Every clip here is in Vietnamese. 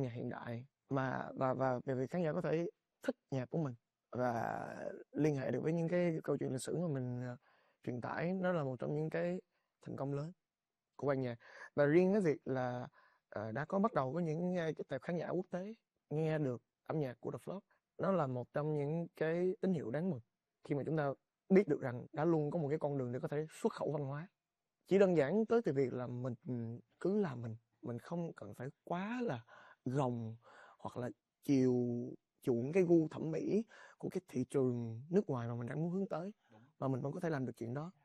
âm nhạc hiện đại và về việc khán giả có thể thích nhạc của mình và liên hệ được với những cái câu chuyện lịch sử mà mình truyền tải, đó là một trong những cái thành công lớn của ban nhạc. Và riêng cái việc là đã có bắt đầu có những cái tệp khán giả quốc tế nghe được âm nhạc của The Flop, nó là một trong những cái tín hiệu đáng mừng khi mà chúng ta biết được rằng đã luôn có một cái con đường để có thể xuất khẩu văn hóa. Chỉ đơn giản tới từ việc là mình cứ làm mình không cần phải quá là gồng hoặc là chiều chuộng cái gu thẩm mỹ của cái thị trường nước ngoài mà mình đang muốn hướng tới, mà mình vẫn có thể làm được chuyện đó.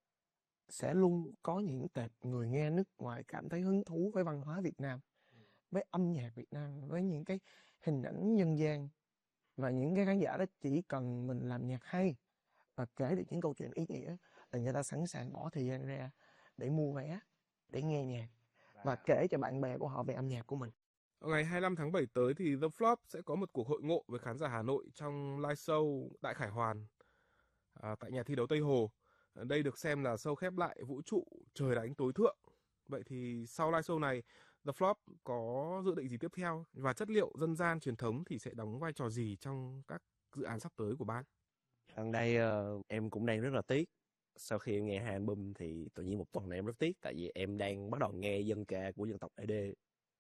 Sẽ luôn có những tệp người nghe nước ngoài cảm thấy hứng thú với văn hóa Việt Nam, với âm nhạc Việt Nam, với những cái hình ảnh nhân gian, và những cái khán giả đó chỉ cần mình làm nhạc hay và kể được những câu chuyện ý nghĩa là người ta sẵn sàng bỏ thời gian ra để mua vé, để nghe nhạc và kể cho bạn bè của họ về âm nhạc của mình. Ngày 25 tháng 7 tới thì The Flop sẽ có một cuộc hội ngộ với khán giả Hà Nội trong live show Đại Khải Hoàn tại nhà thi đấu Tây Hồ. Đây được xem là show khép lại vũ trụ trời đánh tối thượng. Vậy thì sau live show này, The Flop có dự định gì tiếp theo và chất liệu dân gian truyền thống thì sẽ đóng vai trò gì trong các dự án sắp tới của ban? Gần đây em cũng đang rất là tiếc. Sau khi em nghe hai album thì tự nhiên một tuần này em rất tiếc, tại vì em đang bắt đầu nghe dân ca của dân tộc ED.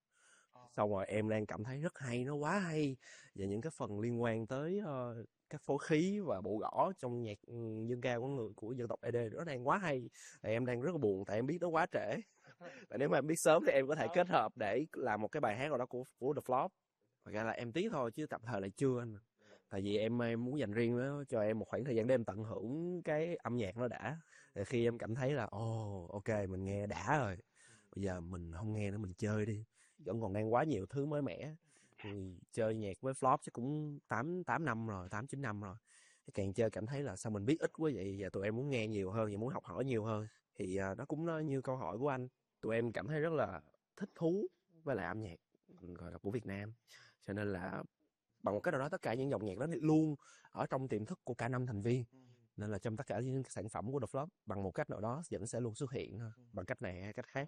Xong rồi em đang cảm thấy rất hay, nó quá hay. Và những cái phần liên quan tới các phối khí và bộ gõ trong nhạc dân ca của dân tộc ED nó đang quá hay. Thì em đang rất là buồn tại em biết nó quá trễ. Và nếu mà em biết sớm thì em có thể kết hợp để làm một cái bài hát nào đó của The Flop. Thật ra là em tiếc thôi chứ tạm thời là chưa anh. Tại vì em muốn dành riêng đó cho em một khoảng thời gian để em tận hưởng cái âm nhạc nó đã. Thì khi em cảm thấy là ok mình nghe đã rồi, bây giờ mình không nghe nữa, mình chơi đi, vẫn còn đang quá nhiều thứ mới mẻ. Thì chơi nhạc với Flop chắc cũng 8 năm rồi, 8-9 năm rồi. Càng chơi cảm thấy là sao mình biết ít quá vậy, và tụi em muốn nghe nhiều hơn và muốn học hỏi nhiều hơn. Thì nó cũng như câu hỏi của anh, tụi em cảm thấy rất là thích thú với lại âm nhạc gọi là của Việt Nam, cho nên là bằng một cách nào đó tất cả những dòng nhạc đó luôn ở trong tiềm thức của cả 5 thành viên, nên là trong tất cả những sản phẩm của The Flop bằng một cách nào đó vẫn sẽ luôn xuất hiện thôi, bằng cách này hay cách khác.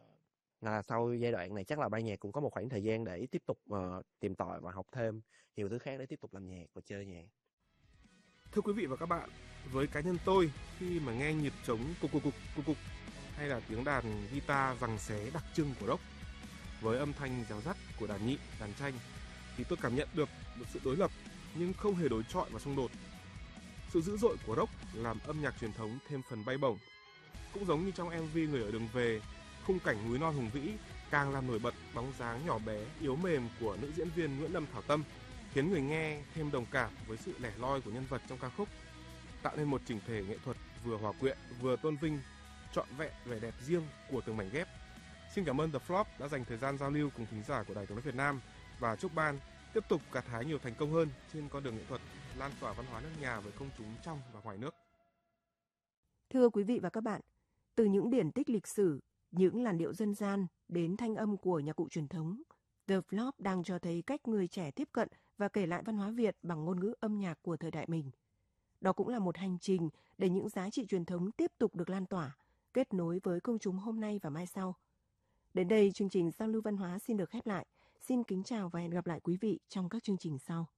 Sau giai đoạn này chắc là ban nhạc cũng có một khoảng thời gian để tiếp tục tìm tòi và học thêm nhiều thứ khác để tiếp tục làm nhạc và chơi nhạc. Thưa quý vị và các bạn, với cá nhân tôi, khi mà nghe nhịp trống cục hay là tiếng đàn guitar giằng xé đặc trưng của rock với âm thanh réo rắt của đàn nhị, đàn tranh, thì tôi cảm nhận được một sự đối lập nhưng không hề đối chọi và xung đột. Sự dữ dội của rock làm âm nhạc truyền thống thêm phần bay bổng. Cũng giống như trong MV Người ở đường về, khung cảnh núi non hùng vĩ càng làm nổi bật bóng dáng nhỏ bé, yếu mềm của nữ diễn viên Nguyễn Lâm Thảo Tâm, khiến người nghe thêm đồng cảm với sự lẻ loi của nhân vật trong ca khúc, tạo nên một chỉnh thể nghệ thuật vừa hòa quyện, vừa tôn vinh trọn vẹn vẻ đẹp riêng của từng mảnh ghép. Xin cảm ơn The Flop đã dành thời gian giao lưu cùng thính giả của Đài Tiếng nói Việt Nam và chúc ban tiếp tục gặt hái nhiều thành công hơn trên con đường nghệ thuật, lan tỏa văn hóa nước nhà với công chúng trong và ngoài nước. Thưa quý vị và các bạn, từ những điển tích lịch sử, những làn điệu dân gian đến thanh âm của nhạc cụ truyền thống, The Flop đang cho thấy cách người trẻ tiếp cận và kể lại văn hóa Việt bằng ngôn ngữ âm nhạc của thời đại mình. Đó cũng là một hành trình để những giá trị truyền thống tiếp tục được lan tỏa, kết nối với công chúng hôm nay và mai sau. Đến đây, chương trình Giao lưu văn hóa xin được khép lại. Xin kính chào và hẹn gặp lại quý vị trong các chương trình sau.